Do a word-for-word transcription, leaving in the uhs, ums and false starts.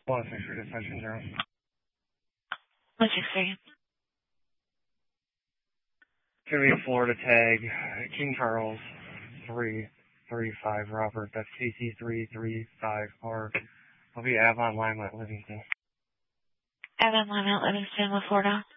One six three dispatch zero. one six three. Give me a Florida tag, King Charles three three five Robert. That's C C three three five R. I'll be Avon Limelight, Livingston. Avon Limelight, Livingston, with Florida.